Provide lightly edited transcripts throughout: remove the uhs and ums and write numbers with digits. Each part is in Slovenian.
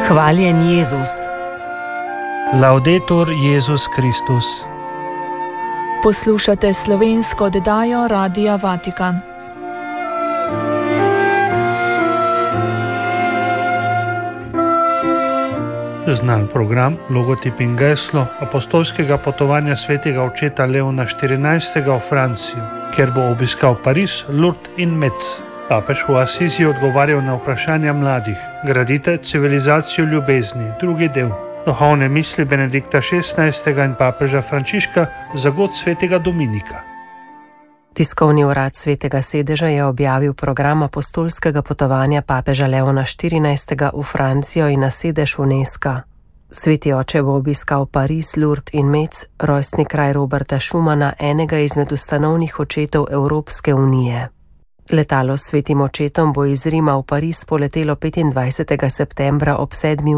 Hvaljen Jezus. Laudetur Jezus Kristus. Poslušate slovensko oddajo Radia Vatikan. Znan program, logotip in geslo apostolskega potovanja svetega očeta Leona XIV. V Francijo, kjer bo obiskal Pariz, Lourdes in Metz. Papež v Asiziji odgovarjal na vprašanja mladih. Gradite civilizacijo ljubezni, drugi del. Duhovne misli Benedikta XVI. In papeža Frančiška za god svetega Dominika. Tiskovni urad Svetega sedeža je objavil program apostolskega potovanja papeža Leona XIV. V Francijo in na sedež UNESCO. Sveti oče bo obiskal Pariz, Lourdes in Metz, rojstni kraj Roberta Schumana, enega izmed ustanovnih očetov Evropske unije. Letalo s svetim očetom bo iz Rima v Pariz poletelo 25. septembra ob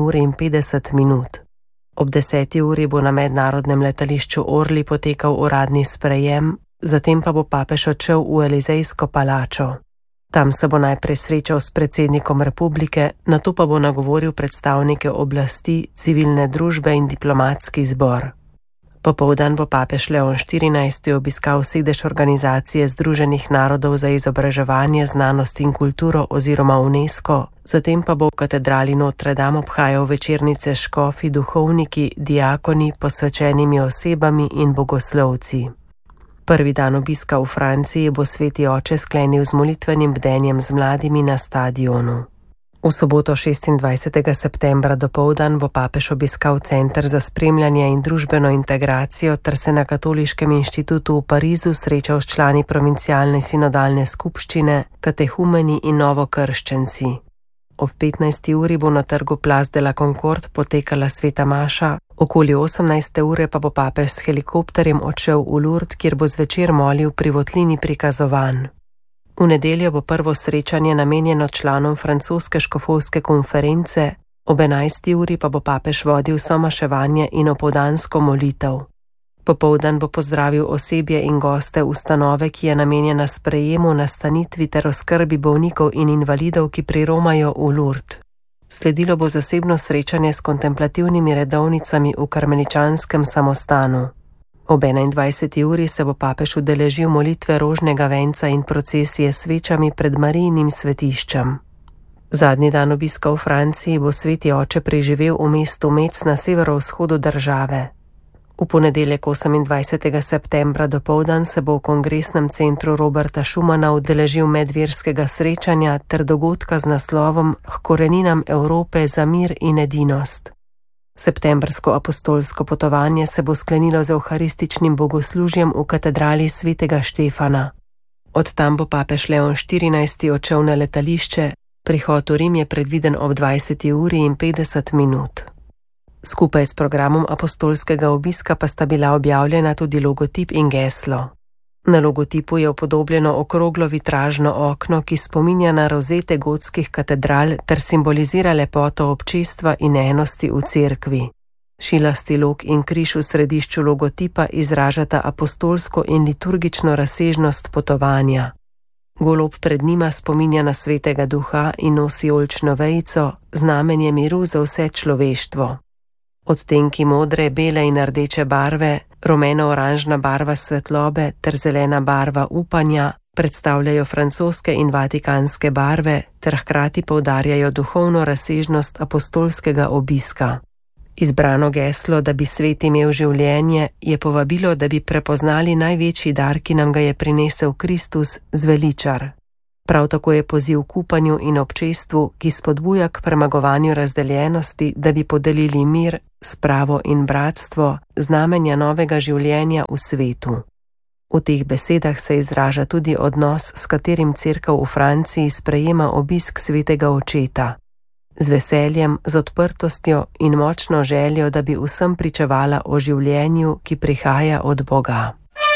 7:50. Ob 10. uri bo na mednarodnem letališču Orly potekal uradni sprejem, zatem pa bo papež odšel v Elizejsko palačo. Tam se bo najprej srečal s predsednikom republike, nato pa bo nagovoril predstavnike oblasti, civilne družbe in diplomatski zbor. Popoldan bo papež Leon XIV. Obiskal sedež Organizacije Združenih narodov za izobraževanje, znanost in kulturo oziroma UNESCO, zatem pa bo v katedrali Notre Dame obhajal večernice s škofi, duhovniki, diakoni, posvečenimi osebami in bogoslovci. Prvi dan obiska v Franciji bo sveti oče sklenil z molitvenim bdenjem z mladimi na stadionu. V soboto 26. septembra dopoldan bo papež obiskal Center za spremljanje in družbeno integracijo ter se na Katoliškem inštitutu v Parizu srečal s člani provincialne sinodalne skupščine, katehumeni in novokrščenci. Ob 15. uri bo na trgu Place de la Concorde potekala sveta maša, okoli 18. ure pa bo papež s helikopterjem odšel v Lourdes, kjer bo zvečer molil pri votlini prikazovanj. V nedeljo bo prvo srečanje namenjeno članom francoske škofovske konference, ob 11. uri pa bo papež vodil somaševanje in opoldansko molitev. Popoldan bo pozdravil osebje in goste ustanove, ki je namenjena sprejemu, nastanitvi ter oskrbi bolnikov in invalidov, ki priromajo v Lourdes. Sledilo bo zasebno srečanje s kontemplativnimi redovnicami v karmeličanskem samostanu. Ob 21. uri se bo papež udeležil molitve rožnega venca in procesije s svečami pred Marijinim svetiščem. Zadnji dan obiska v Franciji bo sveti oče preživel v mestu Metz na severovzhodu države. V ponedeljek 28. septembra dopoldan se bo v kongresnem centru Roberta Schumana udeležil medverskega srečanja ter dogodka z naslovom H koreninam Evrope za mir in edinost. Septembrsko apostolsko potovanje se bo sklenilo z evharističnim bogoslužjem v katedrali svetega Štefana. Od tam bo papež Leon XIV. Odšel na letališče, prihod v Rim je predviden ob 20:50. Skupaj s programom apostolskega obiska pa sta bila objavljena tudi logotip in geslo. Na logotipu je upodobljeno okroglo vitražno okno, ki spominja na rozete gotskih katedral ter simbolizira lepoto občestva in enosti v cerkvi. Šilasti lok in križ v središču logotipa izražata apostolsko in liturgično razsežnost potovanja. Golob pred njima spominja na svetega duha in nosi oljčno vejico, znamenje miru za vse človeštvo. Odtenki modre, bele in rdeče barve, rumeno-oranžna barva svetlobe ter zelena barva upanja predstavljajo francoske in vatikanske barve ter hkrati poudarjajo duhovno razsežnost apostolskega obiska. Izbrano geslo, da bi svet imel življenje, je povabilo, da bi prepoznali največji dar, ki nam ga je prinesel Kristus, zveličar. Prav tako je poziv k upanju in občestvu, ki spodbuja k premagovanju razdeljenosti, da bi podelili mir, spravo in bratstvo, znamenja novega življenja v svetu. V teh besedah se izraža tudi odnos, s katerim cerkev v Franciji sprejema obisk svetega očeta. Z veseljem, z odprtostjo in močno željo, da bi vsem pričevala o življenju, ki prihaja od Boga.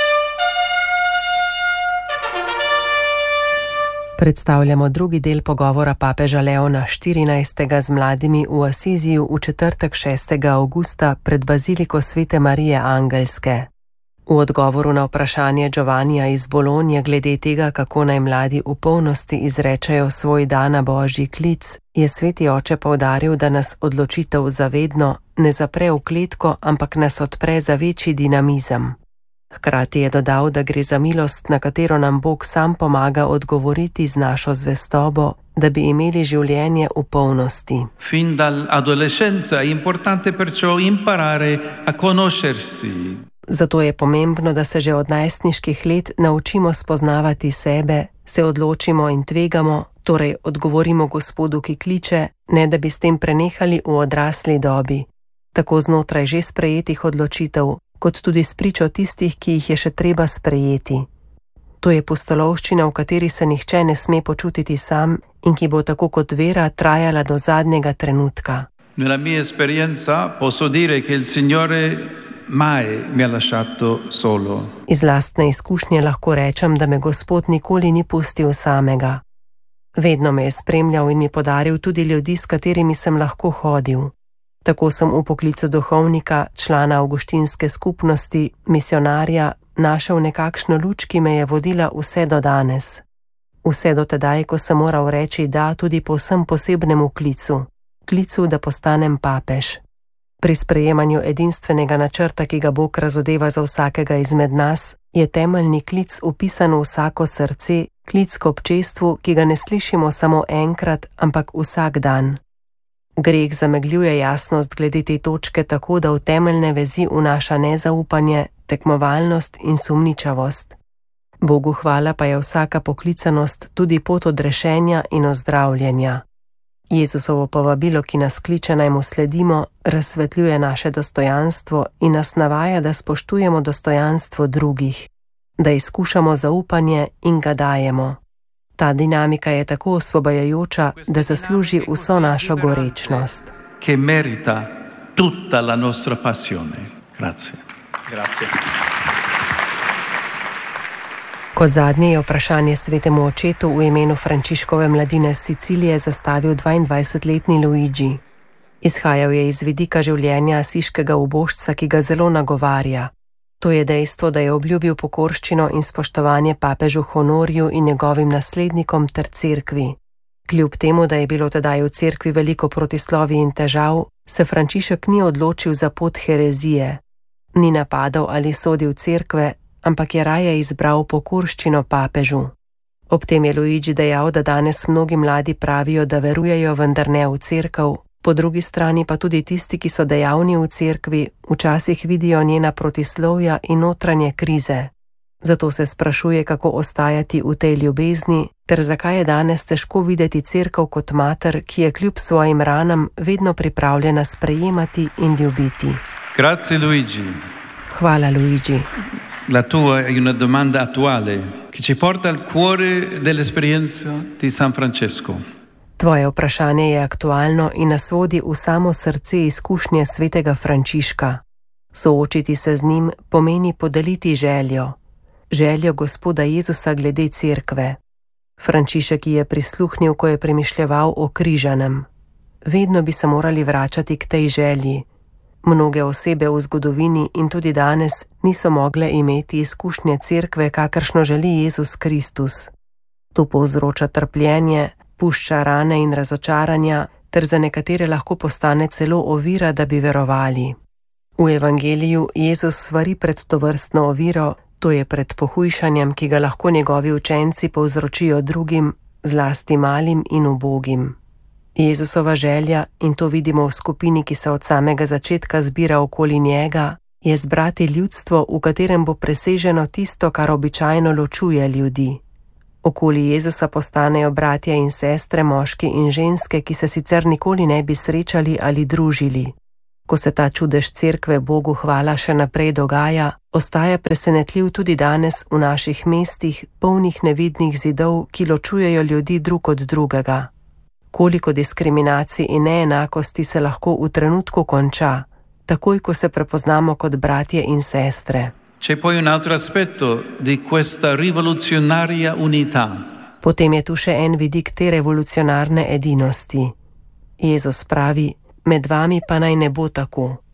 Predstavljamo drugi del pogovora papeža Leona XIV. Z mladimi v Asiziju v četrtek 6. avgusta pred baziliko Svete Marije Angelske. V odgovoru na vprašanje Giovannija iz Bolonje glede tega, kako naj mladi v polnosti izrečejo svoj da na božji klic, je sveti oče poudaril, da nas odločitev za vedno ne zapre v kletko, ampak nas odpre za večji dinamizem. Hkrati je dodal, da gre za milost, na katero nam Bog sam pomaga odgovoriti z našo zvestobo, da bi imeli življenje v polnosti. Fin dall'adolescenza è importante perciò imparare a conoscersi. Zato je pomembno, da se že od najstniških let naučimo spoznavati sebe, se odločimo in tvegamo, torej odgovorimo Gospodu, ki kliče, ne da bi s tem prenehali v odrasli dobi, tako znotraj že sprejetih odločitev, kot tudi spričo tistih, ki jih je še treba sprejeti. To je pustolovščina, v kateri se nihče ne sme počutiti sam in ki bo tako kot vera trajala do zadnjega trenutka. Nella mia esperienza posso dire che il Signore mai mi ha lasciato solo. Iz lastne izkušnje lahko rečem, da me Gospod nikoli ni pustil samega. Vedno me je spremljal in mi podaril tudi ljudi, s katerimi sem lahko hodil. Tako sem v poklicu duhovnika, člana avguštinske skupnosti, misionarja, našel nekakšno luč, ki me je vodila vse do danes. Vse do tedaj, ko sem moral reči da tudi povsem posebnemu klicu, da postanem papež. Pri sprejemanju edinstvenega načrta, ki ga Bog razodeva za vsakega izmed nas, je temeljni klic vpisan v vsako srce, klic k občestvu, ki ga ne slišimo samo enkrat, ampak vsak dan. Greh zamegljuje jasnost glede te točke tako, da v temeljne vezi vnaša nezaupanje, tekmovalnost in sumničavost. Bogu hvala pa je vsaka poklicanost tudi pot odrešenja in ozdravljenja. Jezusovo povabilo, ki nas kliče, naj mu sledimo, razsvetljuje naše dostojanstvo in nas navaja, da spoštujemo dostojanstvo drugih, da izkušamo zaupanje in ga dajemo. Ta dinamika je tako osvobajajoča, da zasluži vso našo gorečnost. Che merita tutta la nostra passione. Grazie. Grazie. Kot zadnje je vprašanje svetemu očetu v imenu Frančiškove mladine s Sicilije zastavil 22-letni Luigi. Izhajal je iz vidika življenja asiškega ubožca, ki ga zelo nagovarja. To je dejstvo, da je obljubil pokorščino in spoštovanje papežu Honoriju in njegovim naslednikom ter cerkvi. Kljub temu, da je bilo tedaj v cerkvi veliko protislovij in težav, se Frančišek ni odločil za pot herezije. Ni napadal ali sodil cerkve, ampak je raje izbral pokorščino papežu. Ob tem je Luigi dejal, da danes mnogi mladi pravijo, da verujejo, vendar ne v cerkev, po drugi strani pa tudi tisti, ki so dejavni v cerkvi, včasih vidijo njena protislovja in notranje krize. Zato se sprašuje, kako ostajati v tej ljubezni, ter zakaj je danes težko videti cerkev kot mater, ki je kljub svojim ranam vedno pripravljena sprejemati in ljubiti. Grazie Luigi. Hvala Luigi. La tua è una domanda attuale che ci porta al cuore dell'esperienza di San Francesco. Tvoje vprašanje je aktualno in nas vodi v samo srce izkušnje svetega Frančiška. Soočiti se z njim pomeni podeliti željo Gospoda Jezusa glede cerkve. Frančišek je prisluhnil, ko je premišljeval o križanem. Vedno bi se morali vračati k tej želji. Mnoge osebe v zgodovini in tudi danes niso mogle imeti izkušnje cerkve, kakršno želi Jezus Kristus. To povzroča trpljenje, pušča rane in razočaranja, ter za nekatere lahko postane celo ovira, da bi verovali. V evangeliju Jezus svari pred tovrstno oviro, to je pred pohujšanjem, ki ga lahko njegovi učenci povzročijo drugim, zlasti malim in ubogim. Jezusova želja, in to vidimo v skupini, ki se od samega začetka zbira okoli njega, je zbrati ljudstvo, v katerem bo preseženo tisto, kar običajno ločuje ljudi. Okoli Jezusa postanejo bratje in sestre, moški in ženske, ki se sicer nikoli ne bi srečali ali družili. Ko se ta čudež cerkve Bogu hvala še naprej dogaja, ostaja presenetljiv tudi danes v naših mestih, polnih nevidnih zidov, ki ločujejo ljudi drug od drugega. Koliko diskriminacij in neenakosti se lahko v trenutku konča, takoj ko se prepoznamo kot bratje in sestre. C'è poi un altro aspetto di questa rivoluzionaria unità. Potem je tu še en vidik te revolucionarne edinosti. Jezus pravi, med vami pa naj ne bo tako.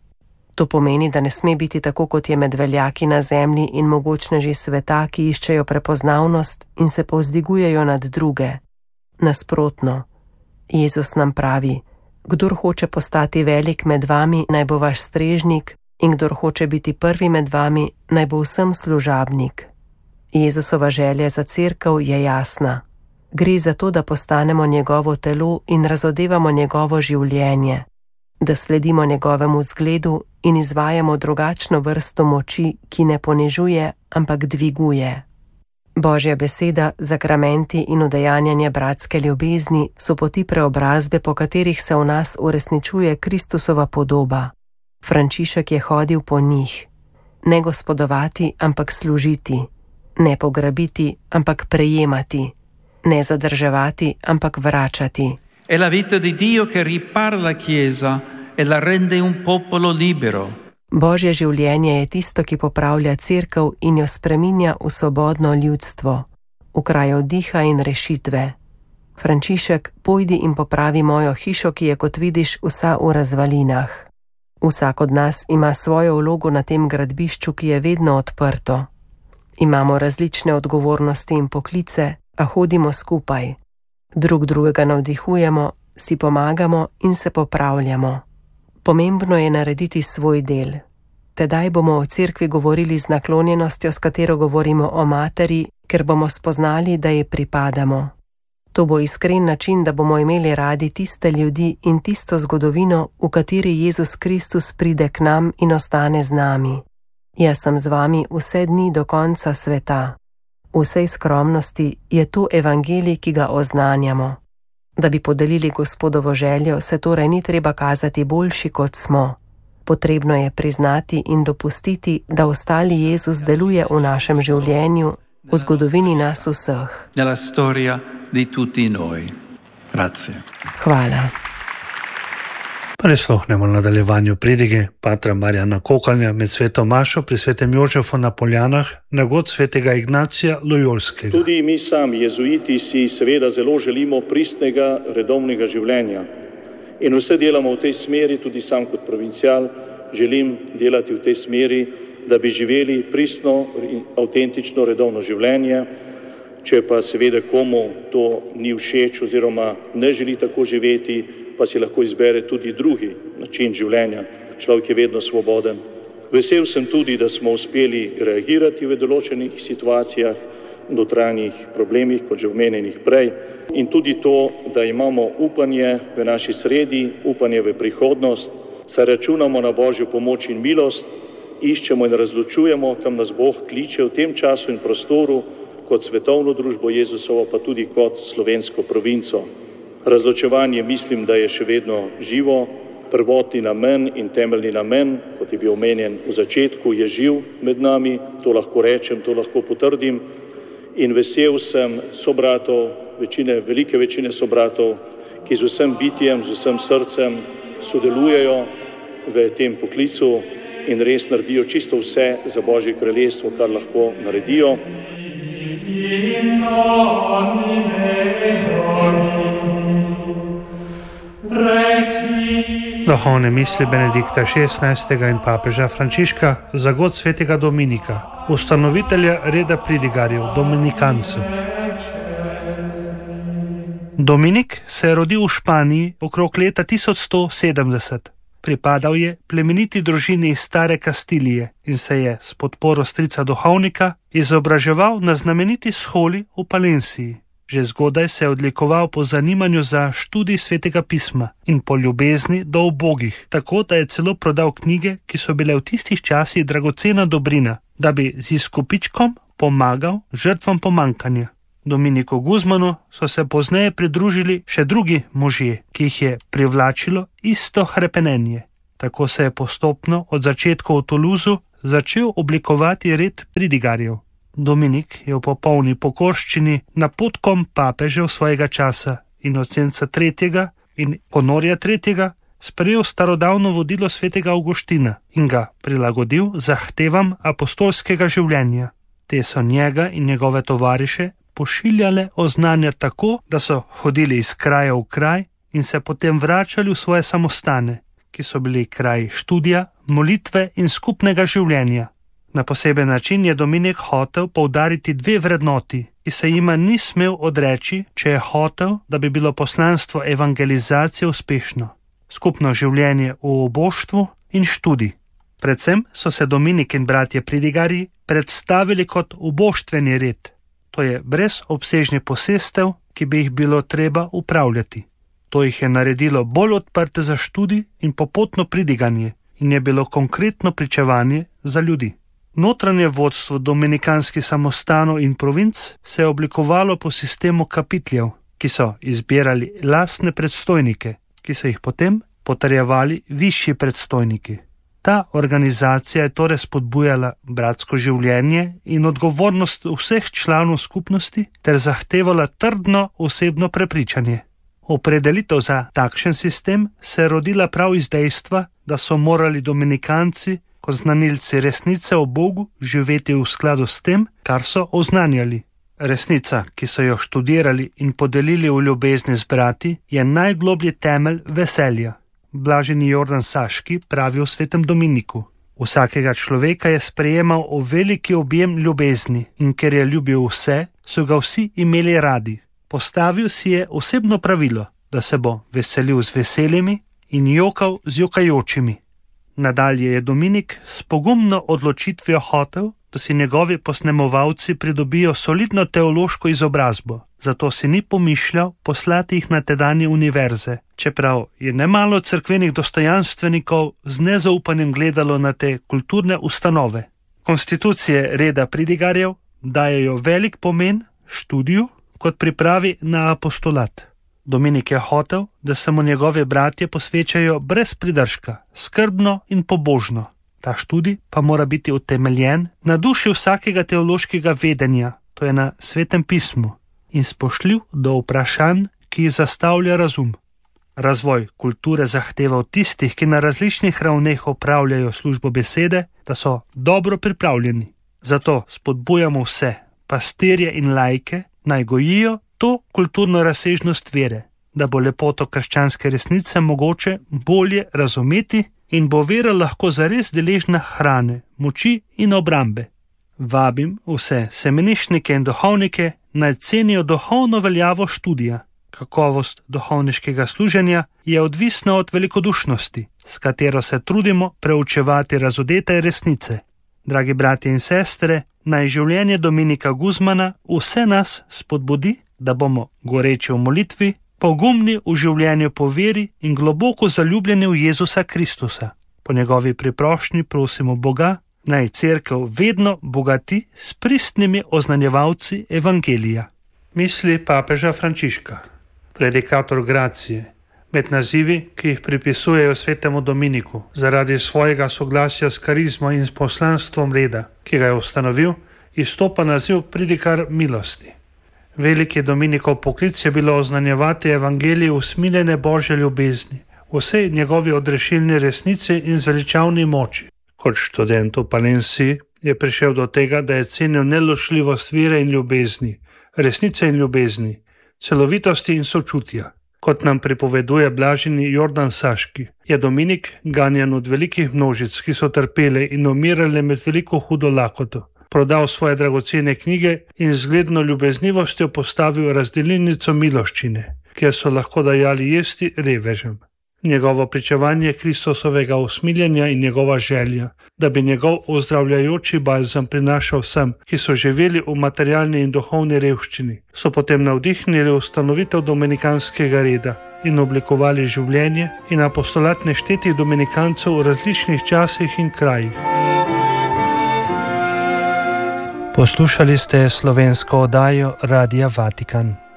To pomeni, da ne sme biti tako, kot je med veljaki na zemlji in mogočneži sveta, ki iščejo prepoznavnost in se povzdigujejo nad druge. Nasprotno, Jezus nam pravi: kdor hoče postati velik med vami, naj bo vaš strežnik, in kdor hoče biti prvi med vami, naj bo vsem služabnik. Jezusova želja za cerkev je jasna. Gre za to, da postanemo njegovo telo in razodevamo njegovo življenje, da sledimo njegovemu zgledu in izvajamo drugačno vrsto moči, ki ne ponižuje, ampak dviguje. Božja beseda, zakramenti in udejanjanje bratske ljubezni so poti preobrazbe, po katerih se v nas uresničuje Kristusova podoba. Frančišek je hodil po njih. Ne gospodovati, ampak služiti. Ne pograbiti, ampak prejemati. Ne zadrževati, ampak vračati. È la vita di Dio che ripara la Chiesa e la rende un popolo libero. Božje življenje je tisto, ki popravlja cerkev in jo spreminja v svobodno ljudstvo, v kraj oddiha in rešitve. Frančišek, pojdi in popravi mojo hišo, ki je, kot vidiš, vsa v razvalinah. Vsak od nas ima svojo vlogo na tem gradbišču, ki je vedno odprto. Imamo različne odgovornosti in poklice, a hodimo skupaj. Drug drugega navdihujemo, si pomagamo in se popravljamo. Pomembno je narediti svoj del. Tedaj bomo o cerkvi govorili z naklonjenostjo, s katero govorimo o materi, ker bomo spoznali, da ji pripadamo. To bo iskren način, da bomo imeli radi tiste ljudi in tisto zgodovino, v kateri Jezus Kristus pride k nam in ostane z nami. Jaz sem z vami vse dni do konca sveta. V vsej skromnosti je to evangelij, ki ga oznanjamo. Da bi podelili Gospodovo željo, se torej ni treba kazati boljši, kot smo. Potrebno je priznati in dopustiti, da ostali Jezus deluje v našem življenju, v zgodovini nas vseh. Nella storia di tutti noi. Grazie. Hvala. Prisluhnemo nadaljevanju pridige patra Marjana Kokalja med sveto mašo pri svetem Jožefu na Poljanah na god svetega Ignacija Lojolskega. Tudi mi sami, jezuiti, si seveda zelo želimo pristnega, redovnega življenja. In vse delamo v tej smeri, tudi sam kot provincial želim delati v tej smeri, da bi živeli pristno, avtentično, redovno življenje. Če pa seveda komu to ni všeč oziroma ne želi tako živeti, pa si lahko izbere tudi drugi način življenja. Človek je vedno svoboden. Vesel sem tudi, da smo uspeli reagirati v določenih situacijah, notranjih problemih, kot že omenjenih prej, in tudi to, da imamo upanje v naši sredi, upanje v prihodnost, saj računamo na Božjo pomoč in milost, iščemo in razločujemo, kam nas Bog kliče v tem času in prostoru, kot svetovno družbo Jezusovo, pa tudi kot slovensko provinco. Razločevanje mislim, da je še vedno živo, prvotni namen in temeljni namen, kot je bil omenjen v začetku, je živ med nami, to lahko rečem, to lahko potrdim, in vesel sem sobratov, velike večine sobratov, ki z vsem bitjem, z vsem srcem sodelujejo v tem poklicu in res naredijo čisto vse za Božje kraljestvo, kar lahko naredijo. Duhovne misli Benedikta XVI. In papeža Frančiška za god svetega Dominika, ustanovitelja reda pridigarjev, dominikancev. Dominik se je rodil v Španiji okrog leta 1170. Pripadal je plemeniti družini iz stare Kastilije in se je s podporo strica duhovnika izobraževal na znameniti sholi v Palenciji. Že zgodaj se je odlikoval po zanimanju za študij svetega pisma in po ljubezni do ubogih, tako da je celo prodal knjige, ki so bile v tistih časih dragocena dobrina, da bi z izkupičkom pomagal žrtvam pomankanja. Dominiku Guzmanu so se pozneje pridružili še drugi možje, ki jih je privlačilo isto hrepenenje. Tako se je postopno od začetkov v Toulouseu začel oblikovati red pridigarjev. Dominik je v popolni pokorščini napotkom papežev svojega časa Inocenca III. In Honorja III. Sprejel starodavno vodilo svetega Avguština in ga prilagodil zahtevam apostolskega življenja. Te so njega in njegove tovariše pošiljale oznanja tako, da so hodili iz kraja v kraj in se potem vračali v svoje samostane, ki so bili kraj študija, molitve in skupnega življenja. Na poseben način je Dominik hotel poudariti dve vrednoti, ki se jima ni smel odreči, če je hotel, da bi bilo poslanstvo evangelizacije uspešno. Skupno življenje v oboštvu in študij. Predvsem so se Dominik in bratje pridigarji predstavili kot oboštveni red, to je brez obsežnih posestev, ki bi jih bilo treba upravljati. To jih je naredilo bolj odprte za študij in popotno pridiganje in je bilo konkretno pričevanje za ljudi. Notranje vodstvo dominikanskih samostanov in provinc se je oblikovalo po sistemu kapitljev, ki so izbirali lastne predstojnike, ki so jih potem potrjevali višji predstojniki. Ta organizacija je torej spodbujala bratsko življenje in odgovornost vseh članov skupnosti ter zahtevala trdno osebno prepričanje. Opredelitev za takšen sistem se je rodila prav iz dejstva, da so morali dominikanci kot znanilci resnice o Bogu živeti v skladu s tem, kar so oznanjali. Resnica, ki so jo študirali in podelili v ljubezni z brati, je najgloblji temelj veselja. Blaženi Jordan Saški pravi o svetem Dominiku. Vsakega človeka je sprejemal v veliki objem ljubezni in ker je ljubil vse, so ga vsi imeli radi. Postavil si je osebno pravilo, da se bo veselil z veselimi in jokal z jokajočimi. Nadalje je Dominik s pogumno odločitvijo hotel, da si njegovi posnemovalci pridobijo solidno teološko izobrazbo, zato si ni pomišljal poslati jih na tedanje univerze, čeprav je nemalo cerkvenih dostojanstvenikov z nezaupanjem gledalo na te kulturne ustanove. Konstitucije reda pridigarjev dajejo velik pomen študiju kot pripravi na apostolat. Dominik je hotel, da se mu njegovi bratje posvečajo brez pridržka, skrbno in pobožno. Ta študij pa mora biti utemeljen na duši vsakega teološkega vedenja, to je na Svetem pismu, in spoštljiv do vprašanj, ki jih zastavlja razum. Razvoj kulture zahteva od tistih, ki na različnih ravneh opravljajo službo besede, da so dobro pripravljeni. Zato spodbujamo vse, pastirje in laike, naj gojijo to kulturno razsežnost vere, da bo lepoto krščanske resnice mogoče bolje razumeti in bo vera lahko zares deležna hrane, moči in obrambe. Vabim vse semenišnike in duhovnike, naj cenijo duhovno veljavo študija. Kakovost duhovniškega služenja je odvisna od velikodušnosti, s katero se trudimo preučevati razodete resnice. Dragi bratje in sestre, naj življenje Dominika Guzmana vse nas spodbudi, da bomo goreči v molitvi, pogumni v življenju po veri in globoko zaljubljeni v Jezusa Kristusa. Po njegovi priprošnji prosimo Boga, naj cerkev vedno bogati s pristnimi oznanjevalci evangelija. Misli papeža Frančiška, predikator gracije, med nazivi, ki jih pripisujejo svetemu Dominiku, zaradi svojega soglasja s karizmo in s poslanstvom reda, ki ga je ustanovil, izstopa naziv pridikar milosti. Veliki Dominikov poklic je bilo oznanjevati evangelij usmiljene Božje ljubezni, vsej njegovi odrešilni resnici in zveličavni moči. Kot študent v Palenciji je prišel do tega, da je cenil neločljivost vere in ljubezni, resnice in ljubezni, celovitosti in sočutja. Kot nam pripoveduje blaženi Jordan Saški, je Dominik ganjan od velikih množic, ki so trpele in umirale med veliko hudo lakoto, prodal svoje dragocene knjige in z zgledno ljubeznivostjo postavil razdelilnico miloščine, kjer so lahko dajali jesti revežem. Njegovo pričevanje Kristusovega usmiljenja in njegova želja, da bi njegov ozdravljajoči balzam prinašal vsem, ki so živeli v materialni in duhovni revščini, so potem navdihnili ustanovitev dominikanskega reda in oblikovali življenje in apostolat neštetih dominikancev v različnih časih in krajih. Poslušali ste slovensko oddajo Radia Vatikan.